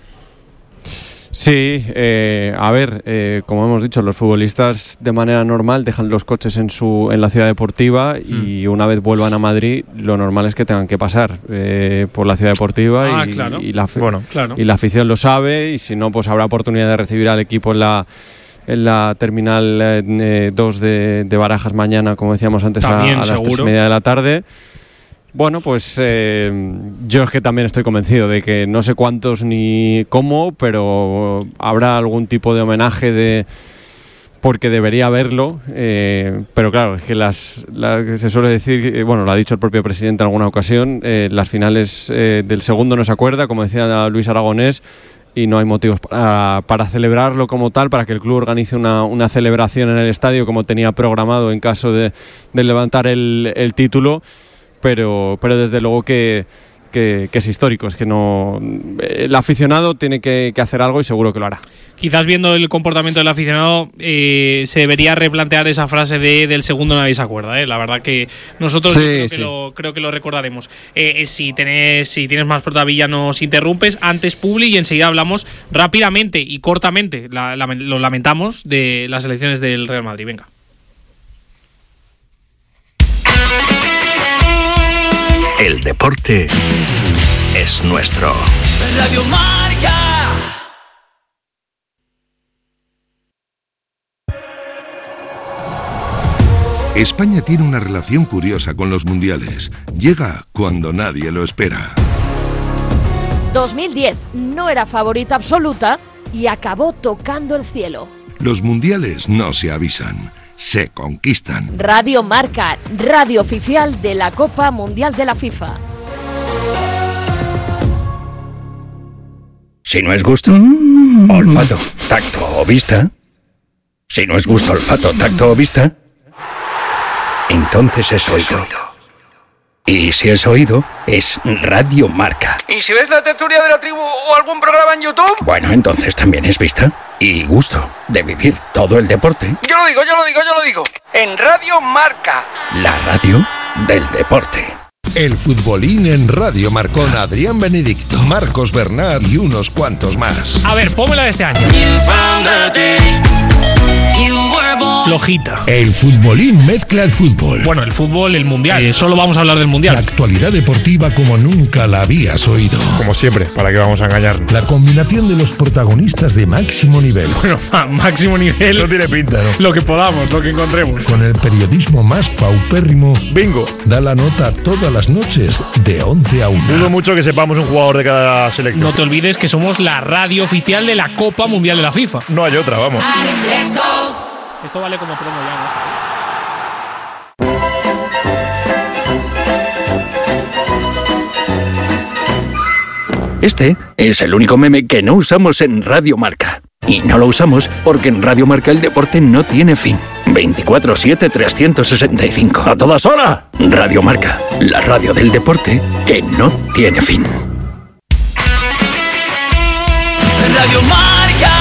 Sí, eh, a ver, eh, como hemos dicho, los futbolistas de manera normal dejan los coches en su en la ciudad deportiva y mm. una vez vuelvan a Madrid, lo normal es que tengan que pasar eh, por la ciudad deportiva ah, y, claro. y, la, bueno, claro. y la afición lo sabe, y si no, pues habrá oportunidad de recibir al equipo en la en la terminal eh, dos de, de Barajas mañana, como decíamos antes, también, a, a las tres y media de la tarde. Bueno, pues eh, yo es que también estoy convencido de que no sé cuántos ni cómo, pero habrá algún tipo de homenaje de porque debería haberlo, eh, pero claro, es que las, la, se suele decir, eh, bueno, lo ha dicho el propio presidente en alguna ocasión, eh, las finales eh, del segundo no se acuerda, como decía Luis Aragonés, y no hay motivos para, para celebrarlo como tal, para que el club organice una, una celebración en el estadio como tenía programado en caso de, de levantar el, el título, pero, pero desde luego que, que, que es histórico, es que no el aficionado tiene que, que hacer algo y seguro que lo hará. Quizás viendo el comportamiento del aficionado eh, se debería replantear esa frase de del segundo nadie se acuerda, ¿eh? La verdad que nosotros sí, creo, que sí. lo, creo que lo recordaremos. Eh, si, tenés, si tienes más prota, Villa, nos interrumpes. Antes Publi y enseguida hablamos rápidamente y cortamente, la, la, lo lamentamos, de las elecciones del Real Madrid. Venga. El deporte es nuestro. Radio Marca. España tiene una relación curiosa con los mundiales. Llega cuando nadie lo espera. dos mil diez no era favorita absoluta y acabó tocando el cielo. Los mundiales no se avisan, se conquistan. Radio Marca, radio oficial de la Copa Mundial de la FIFA. Si no es gusto, mm. olfato, tacto o vista. Si no es gusto, olfato, tacto o vista, entonces es oído. Y si es oído, es Radio Marca. ¿Y si ves la tertulia de la tribu o algún programa en YouTube? Bueno, entonces también es vista y gusto de vivir todo el deporte. Yo lo digo, yo lo digo, yo lo digo. En Radio Marca. La radio del deporte. El futbolín en Radio Marca con Adrián Benedicto, Marcos Bernat y unos cuantos más. A ver, pónmela de este año. Flojita. El futbolín mezcla el fútbol. Bueno, el fútbol, el mundial. Eh, solo vamos a hablar del mundial. La actualidad deportiva como nunca la habías oído. Como siempre, ¿para qué vamos a engañar? La combinación de los protagonistas de máximo nivel. Bueno, máximo nivel. No tiene pinta, ¿no? Lo que podamos, lo que encontremos. Con el periodismo más paupérrimo. Bingo. Da la nota todas las noches de once a una. Dudo mucho que sepamos un jugador de cada selección. No te olvides que somos la radio oficial de la Copa Mundial de la FIFA. No hay otra, vamos. Esto vale como promo ya, ¿no? Este es el único meme que no usamos en Radio Marca. Y no lo usamos porque en Radio Marca el deporte no tiene fin. veinticuatro siete trescientos sesenta y cinco. ¡A todas horas! Radio Marca, la radio del deporte que no tiene fin. Radio Marca.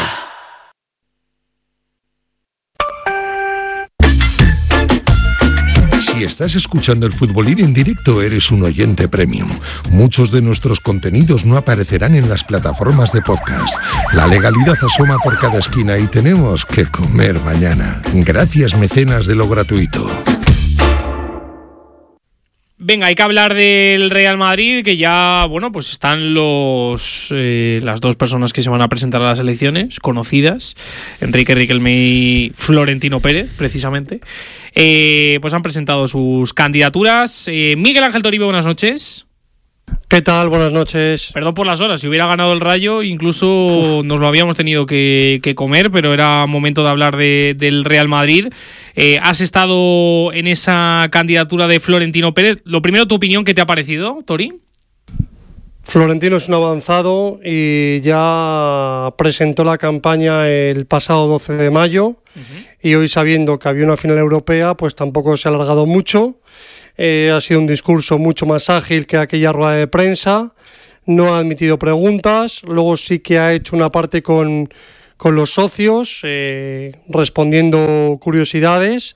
Si estás escuchando el futbolín en directo, eres un oyente premium. Muchos de nuestros contenidos no aparecerán en las plataformas de podcast. La legalidad asoma por cada esquina y tenemos que comer mañana. Gracias, mecenas de lo gratuito. venga, hay que hablar del Real Madrid, que ya, bueno, pues están los eh, las dos personas que se van a presentar a las elecciones, conocidas, Enrique Riquelme y Florentino Pérez, precisamente. Eh, pues han presentado sus candidaturas. Eh, Miguel Ángel Toribio, buenas noches. ¿Qué tal? Buenas noches. Perdón por las horas, si hubiera ganado el Rayo, incluso nos lo habíamos tenido que, que comer, pero era momento de hablar de, del Real Madrid. Eh, has estado en esa candidatura de Florentino Pérez. Lo primero, tu opinión, ¿qué te ha parecido, Tori? Florentino es un avanzado y ya presentó la campaña el pasado doce de mayo, uh-huh. Y hoy, sabiendo que había una final europea, pues tampoco se ha alargado mucho. Eh, ha sido un discurso mucho más ágil que aquella rueda de prensa, no ha admitido preguntas, luego sí que ha hecho una parte con, con los socios, eh, respondiendo curiosidades,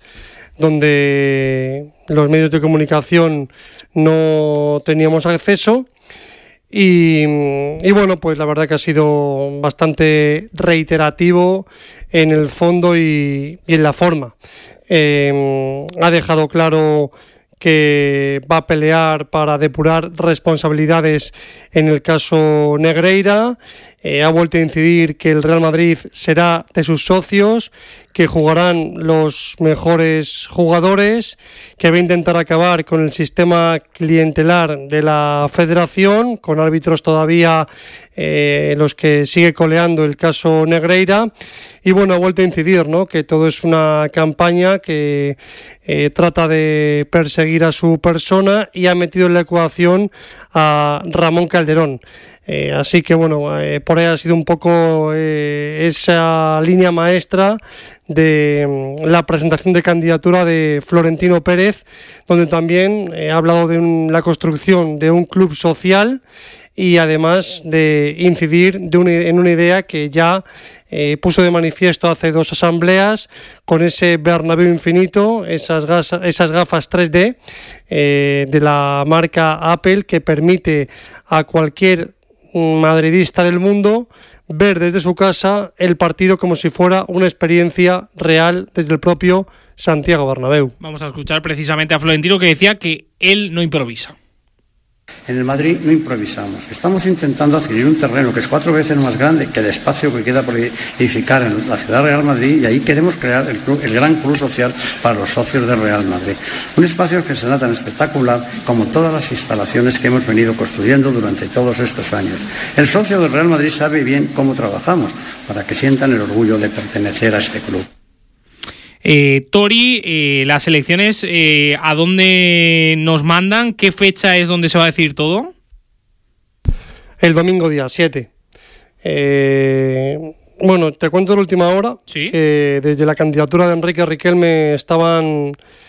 donde los medios de comunicación no teníamos acceso. Y, y bueno, pues la verdad que ha sido bastante reiterativo en el fondo y, y en la forma. Eh, ha dejado claro que va a pelear para depurar responsabilidades en el caso Negreira. Eh, ha vuelto a incidir que el Real Madrid será de sus socios, que jugarán los mejores jugadores, que va a intentar acabar con el sistema clientelar de la federación, con árbitros todavía eh, los que sigue coleando el caso Negreira. Y bueno, ha vuelto a incidir, ¿no?, que todo es una campaña que eh, trata de perseguir a su persona, y ha metido en la ecuación a Ramón Calderón. Eh, así que bueno, eh, por ahí ha sido un poco eh, esa línea maestra de um, la presentación de candidatura de Florentino Pérez, donde también eh, ha hablado de un, la construcción de un club social, y además de incidir de una, en una idea que ya eh, puso de manifiesto hace dos asambleas, con ese Bernabéu infinito, esas, gas, esas gafas tres D eh, de la marca Apple, que permite a cualquier madridista del mundo ver desde su casa el partido como si fuera una experiencia real desde el propio Santiago Bernabéu. Vamos a escuchar precisamente a Florentino, que decía que él no improvisa. En el Madrid no improvisamos. Estamos intentando adquirir un terreno que es cuatro veces más grande que el espacio que queda por edificar en la ciudad de Real Madrid, y ahí queremos crear el, club, el gran club social para los socios del Real Madrid. Un espacio que será tan espectacular como todas las instalaciones que hemos venido construyendo durante todos estos años. El socio del Real Madrid sabe bien cómo trabajamos para que sientan el orgullo de pertenecer a este club. Eh, Tori, eh, las elecciones, eh, ¿a dónde nos mandan? ¿Qué fecha es donde se va a decir todo? El domingo día siete. Eh, bueno, te cuento la última hora. ¿Sí? Que desde la candidatura de Enrique Riquelme estaban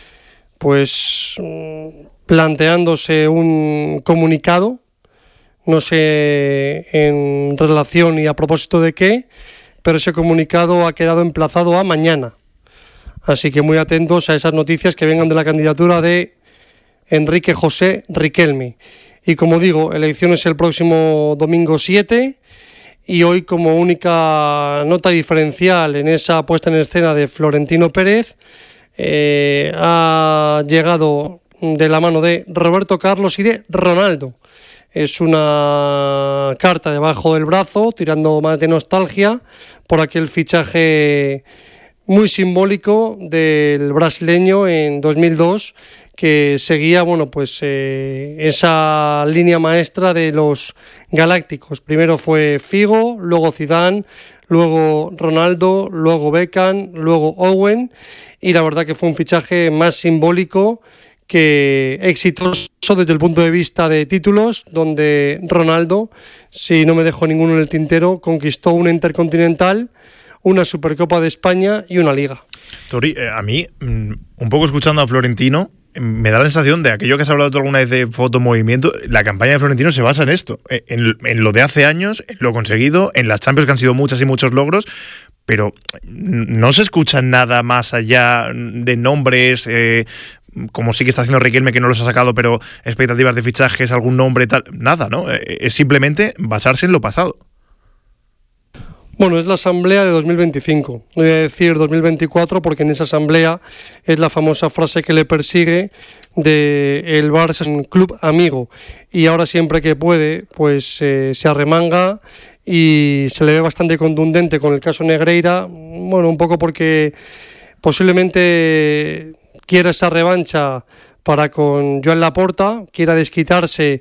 pues planteándose un comunicado, no sé en relación y a propósito de qué, pero ese comunicado ha quedado emplazado a mañana. Así que muy atentos a esas noticias que vengan de la candidatura de Enrique José Riquelme. Y como digo, elecciones el próximo domingo siete, y hoy, como única nota diferencial en esa puesta en escena de Florentino Pérez, eh, ha llegado de la mano de Roberto Carlos y de Ronaldo. Es una carta debajo del brazo, tirando más de nostalgia por aquel fichaje muy simbólico del brasileño en dos mil dos, que seguía, bueno, pues eh, esa línea maestra de los galácticos. Primero fue Figo, luego Zidane, luego Ronaldo, luego Beckham, luego Owen, y la verdad que fue un fichaje más simbólico que exitoso desde el punto de vista de títulos, donde Ronaldo, si no me dejo ninguno en el tintero, conquistó una Intercontinental, una Supercopa de España y una Liga. Tori, eh, a mí, un poco escuchando a Florentino, me da la sensación de aquello que has hablado tú alguna vez de fotomovimiento. La campaña de Florentino se basa en esto, en, en lo de hace años, en lo conseguido, en las Champions, que han sido muchas y muchos logros, pero no se escucha nada más allá de nombres, eh, como sí que está haciendo Riquelme, que no los ha sacado, pero expectativas de fichajes, algún nombre, tal, nada, ¿no? Es simplemente basarse en lo pasado. Bueno, es la asamblea de dos mil veinticinco. No voy a decir dos mil veinticuatro porque en esa asamblea es la famosa frase que le persigue de el Barça es un club amigo y ahora siempre que puede pues eh, se arremanga y se le ve bastante contundente con el caso Negreira, bueno, un poco porque posiblemente quiera esa revancha para con Joan Laporta, quiera desquitarse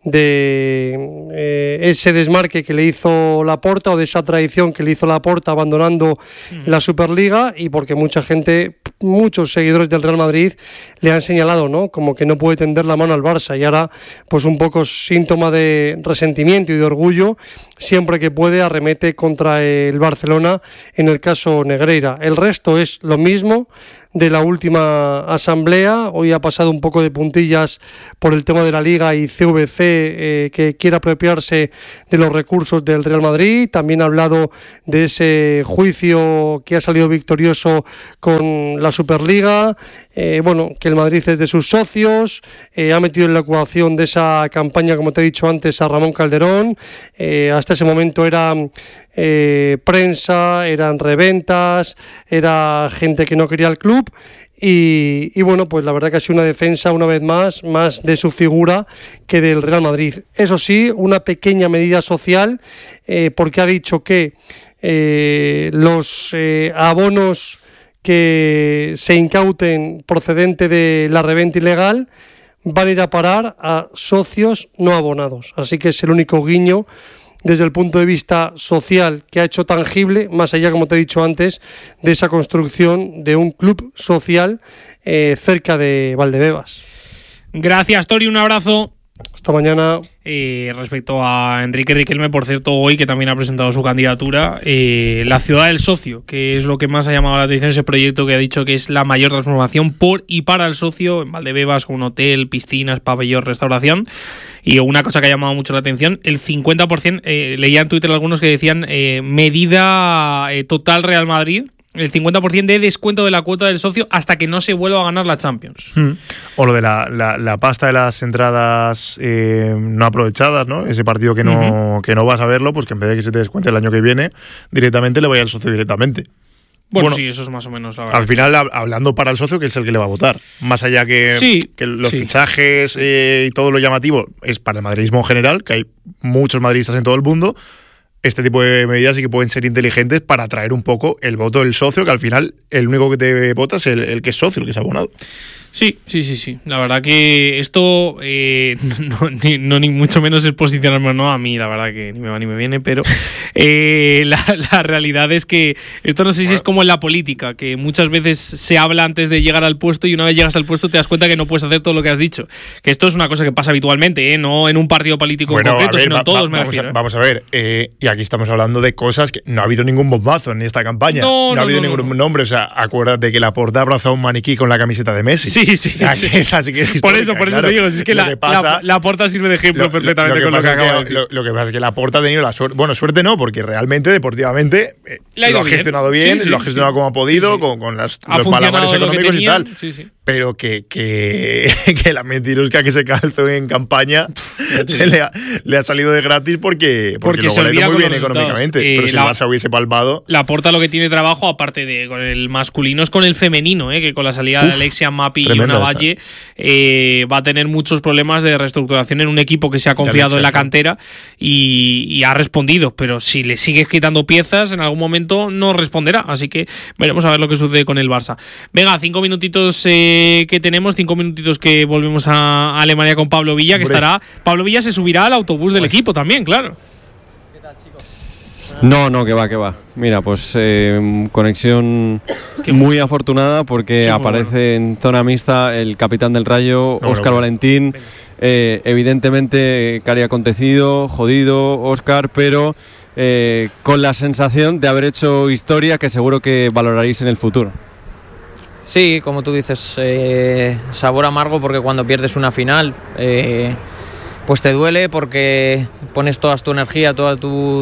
de eh, ese desmarque que le hizo Laporta o de esa traición que le hizo Laporta abandonando mm. la Superliga, y porque mucha gente, muchos seguidores del Real Madrid le han señalado, ¿no?, como que no puede tender la mano al Barça, y ahora pues un poco síntoma de resentimiento y de orgullo, siempre que puede arremete contra el Barcelona en el caso Negreira. El resto es lo mismo de la última asamblea. Hoy ha pasado un poco de puntillas por el tema de la Liga y C V C eh, que quiere apropiarse de los recursos del Real Madrid. También ha hablado de ese juicio que ha salido victorioso con la Superliga, eh, bueno, que el Madrid es de sus socios, eh, ha metido en la ecuación de esa campaña, como te he dicho antes, a Ramón Calderón. Eh, hasta ese momento era eh, prensa, eran reventas, era gente que no quería el club. Y, y bueno, pues la verdad que ha sido una defensa una vez más, más de su figura que del Real Madrid. Eso sí, una pequeña medida social, eh, porque ha dicho que eh, los eh, abonos que se incauten procedente de la reventa ilegal van a ir a parar a socios no abonados. Así que es el único guiño desde el punto de vista social que ha hecho tangible, más allá, como te he dicho antes, de esa construcción de un club social eh, cerca de Valdebebas. Gracias, Tori, un abrazo. Hasta mañana. Eh, respecto a Enrique Riquelme, por cierto, hoy que también ha presentado su candidatura, eh, la ciudad del socio, que es lo que más ha llamado la atención, ese proyecto que ha dicho que es la mayor transformación por y para el socio en Valdebebas, con un hotel, piscinas, pabellón, restauración. Y una cosa que ha llamado mucho la atención, el cincuenta por ciento, eh, leía en Twitter algunos que decían eh, medida eh, total Real Madrid, el cincuenta por ciento de descuento de la cuota del socio hasta que no se vuelva a ganar la Champions. Hmm. O lo de la, la, la pasta de las entradas eh, no aprovechadas, ¿no? Ese partido que no, uh-huh. que no vas a verlo, pues que en vez de que se te descuente el año que viene, directamente le vaya al socio directamente. Bueno, bueno, sí, eso es más o menos la verdad. Al final, hablando para el socio, que es el que le va a votar. Más allá que, sí, que los sí. fichajes eh, y todo lo llamativo es para el madridismo en general, que hay muchos madridistas en todo el mundo. Este tipo de medidas sí que pueden ser inteligentes para atraer un poco el voto del socio, que al final el único que te vota es el, el que es socio, el que es abonado. Sí, sí, sí, sí. La verdad que esto eh, no, ni, no ni mucho menos es posicionarme o no a mí, la verdad que ni me va ni me viene, pero eh, la, la realidad es que esto no sé si es como en la política, que muchas veces se habla antes de llegar al puesto y una vez llegas al puesto te das cuenta que no puedes hacer todo lo que has dicho. Que esto es una cosa que pasa habitualmente, ¿eh? No en un partido político bueno, en concreto, ver, sino va, en todos, va, me vamos refiero. A, vamos a ver, eh, y aquí estamos hablando de cosas que no ha habido ningún bombazo en esta campaña. No, no, no ha habido no, ningún no. nombre. O sea, acuérdate que Laporta abrazó a un maniquí con la camiseta de Messi. Sí, sí, o sea, sí. Que esta sí que es por eso, por eso claro. te digo, es que lo la, que pasa, la, la Porta sirve de ejemplo lo, perfectamente lo con lo que acaba de que, decir. Lo, lo que pasa es que Laporta ha tenido la suerte, bueno, suerte no, porque realmente deportivamente eh, lo ha bien. gestionado bien, sí, sí, lo ha gestionado sí. como ha podido, sí, sí. con, con las, ha los malabares económicos y tal. Sí, sí. Pero que, que, que la mentirusca que se calzó en campaña le, ha, le ha salido de gratis porque, porque, porque lo ha ido muy bien económicamente. Eh, pero si la, el Barça hubiese palmado. Laporta lo que tiene trabajo, aparte de con el masculino, es con el femenino, eh, que con la salida Uf, de Alexia Mapi y Una Valle eh, va a tener muchos problemas de reestructuración en un equipo que se ha confiado en la cantera y, y ha respondido. Pero si le sigues quitando piezas, en algún momento no responderá. Así que veremos a ver lo que sucede con el Barça. Venga, cinco minutitos. Eh, que tenemos, cinco minutitos que volvemos a Alemania con Pablo Villa, que Hombre. estará. Pablo Villa se subirá al autobús del pues. equipo también, claro. ¿Qué tal, chicos? No, no, que va, que va. Mira, pues eh, conexión Qué muy bueno. afortunada porque sí, aparece bueno. en zona mixta el capitán del Rayo, no, Óscar no, Valentín. Eh, evidentemente, cari acontecido, jodido, Óscar, pero eh, con la sensación de haber hecho historia que seguro que valoraréis en el futuro. Sí, como tú dices, eh, sabor amargo porque cuando pierdes una final eh, pues te duele porque pones toda tu energía, toda tu,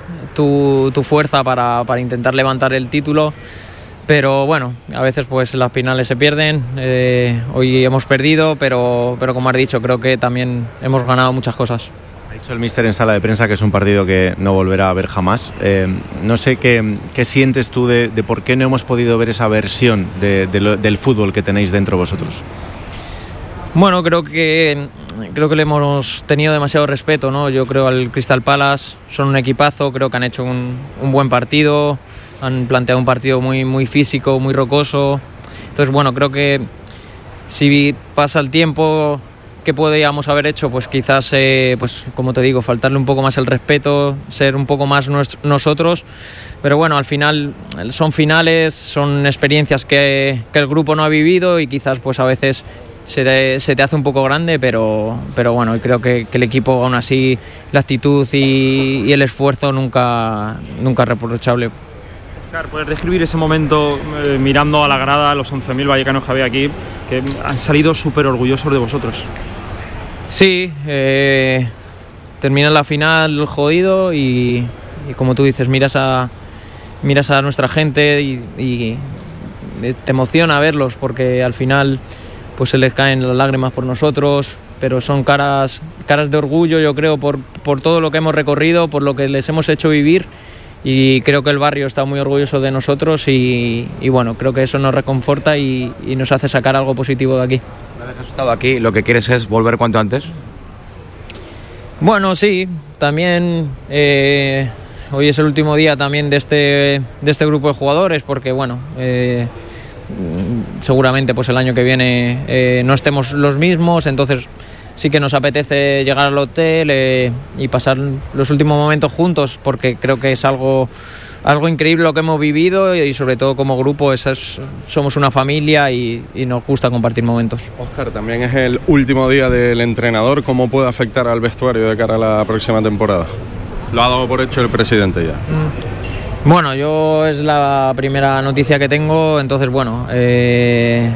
tu, tu fuerza para, para intentar levantar el título, pero bueno, a veces pues las finales se pierden, eh, hoy hemos perdido, pero, pero como has dicho, creo que también hemos ganado muchas cosas. el míster en sala de prensa que es un partido que no volverá a ver jamás. Eh, no sé qué, qué sientes tú de, de por qué no hemos podido ver esa versión de, de lo, del fútbol que tenéis dentro vosotros. Bueno, creo que creo que le hemos tenido demasiado respeto, ¿no? Yo creo al Crystal Palace, son un equipazo, creo que han hecho un, un buen partido, han planteado un partido muy, muy físico, muy rocoso. Entonces, bueno, creo que si pasa el tiempo, ¿qué podríamos haber hecho? Pues quizás, eh, pues como te digo, faltarle un poco más el respeto, ser un poco más nuestro, nosotros. Pero bueno, al final son finales, son experiencias que, que el grupo no ha vivido y quizás pues a veces se te, se te hace un poco grande, pero, pero bueno, creo que, que el equipo aún así, la actitud y, y el esfuerzo nunca, nunca es reprochable. Oscar, ¿puedes describir ese momento eh, mirando a la grada, a los once mil vallecanos que había aquí, que han salido súper orgullosos de vosotros? Sí, eh, termina la final jodido y, y como tú dices, miras a, miras a nuestra gente y, y te emociona verlos porque al final pues se les caen las lágrimas por nosotros, pero son caras, caras de orgullo, yo creo, por, por todo lo que hemos recorrido, por lo que les hemos hecho vivir, y creo que el barrio está muy orgulloso de nosotros y, y bueno, creo que eso nos reconforta y, y nos hace sacar algo positivo de aquí. Una vez que has estado aquí, ¿lo que quieres es volver cuanto antes? Bueno, sí, también eh, hoy es el último día también de este, de este grupo de jugadores, porque bueno, eh, seguramente pues el año que viene eh, no estemos los mismos, entonces sí que nos apetece llegar al hotel eh, y pasar los últimos momentos juntos, porque creo que es algo, algo increíble lo que hemos vivido y sobre todo como grupo es, es, somos una familia y, y nos gusta compartir momentos. Óscar, también es el último día del entrenador, ¿cómo puede afectar al vestuario de cara a la próxima temporada? Lo ha dado por hecho el presidente ya. Mm. Bueno, yo es la primera noticia que tengo, entonces bueno, eh,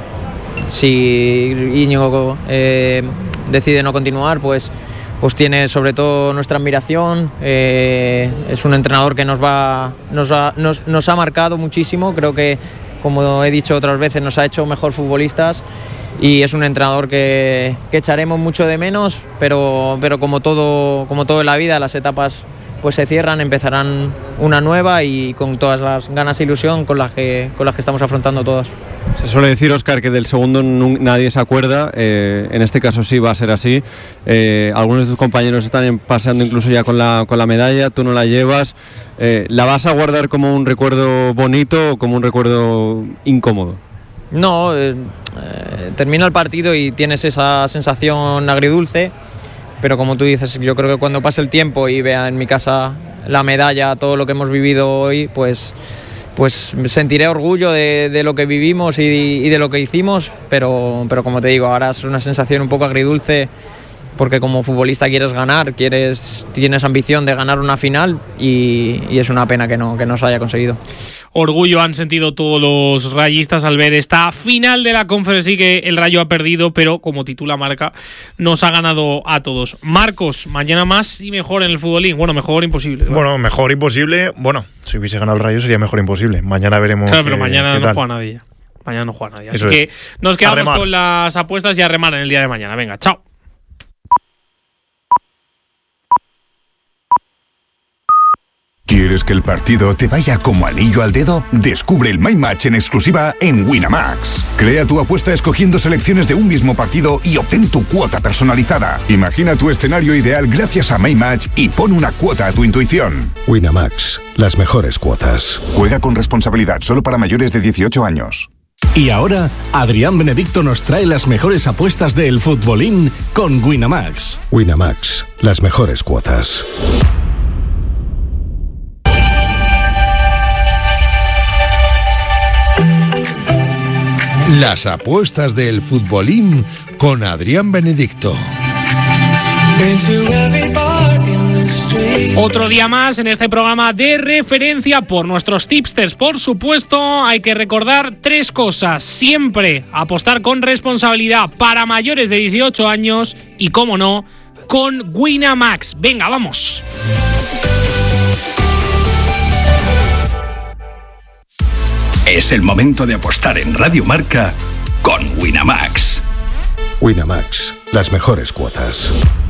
si Íñigo eh, decide no continuar, pues, pues tiene sobre todo nuestra admiración, eh, es un entrenador que nos, va, nos, ha, nos, nos ha marcado muchísimo, creo que como he dicho otras veces nos ha hecho mejor futbolistas y es un entrenador que, que echaremos mucho de menos, pero, pero como, todo, como todo en la vida, las etapas pues se cierran, empezarán una nueva y con todas las ganas e ilusión con las que, con las que estamos afrontando todas. Se suele decir, Óscar, que del segundo nadie se acuerda, eh, en este caso sí va a ser así. Eh, algunos de tus compañeros están paseando incluso ya con la, con la medalla, tú no la llevas. Eh, ¿La vas a guardar como un recuerdo bonito o como un recuerdo incómodo? No, eh, eh, termina el partido y tienes esa sensación agridulce. Pero como tú dices, yo creo que cuando pase el tiempo y vea en mi casa la medalla, todo lo que hemos vivido hoy, pues, pues sentiré orgullo de, de lo que vivimos y, y de lo que hicimos, pero, pero como te digo, ahora es una sensación un poco agridulce porque como futbolista quieres ganar, quieres, tienes ambición de ganar una final y, y es una pena que no, que no se haya conseguido. Orgullo han sentido todos los rayistas al ver esta final de la Conference League que el Rayo ha perdido, pero como titula Marca, nos ha ganado a todos. Marcos, mañana más y mejor en el futbolín. Bueno, mejor imposible, ¿no? Bueno, mejor imposible. Bueno, si hubiese ganado el Rayo sería mejor imposible. Mañana veremos. Claro, pero qué, mañana qué no tal. juega nadie. Mañana no juega nadie. Así Eso que es. nos quedamos A remar. con las apuestas y a remar en el día de mañana. Venga, chao. ¿Quieres que el partido te vaya como anillo al dedo? Descubre el My Match en exclusiva en Winamax. Crea tu apuesta escogiendo selecciones de un mismo partido y obtén tu cuota personalizada. Imagina tu escenario ideal gracias a My Match y pon una cuota a tu intuición. Winamax, las mejores cuotas. Juega con responsabilidad solo para mayores de dieciocho años. Y ahora, Adrián Benedicto nos trae las mejores apuestas del futbolín con Winamax. Winamax, las mejores cuotas. Las apuestas del futbolín con Adrián Benedicto. Otro día más en este programa de referencia por nuestros tipsters. Por supuesto, hay que recordar tres cosas. Siempre apostar con responsabilidad para mayores de dieciocho años y, como no, con Winamax. Venga, vamos. Es el momento de apostar en Radio Marca con Winamax. Winamax, las mejores cuotas.